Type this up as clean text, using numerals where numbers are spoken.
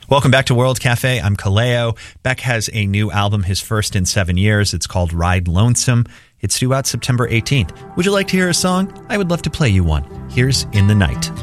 Welcome back to World Cafe. I'm Kaleo. Beck has a new album, his first in 7 years. It's called Ride Lonesome. It's due out September 18th. Would you like to hear a song? I would love to play you one. Here's In the Night.